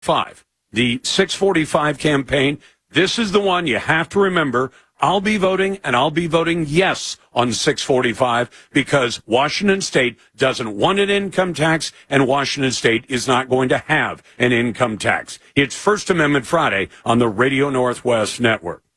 5. The 645 campaign. This is the one you have to remember. I'll be voting, and I'll be voting yes on 645 because Washington State doesn't want an income tax, and Washington State is not going to have an income tax. It's First Amendment Friday on the Radio Northwest Network.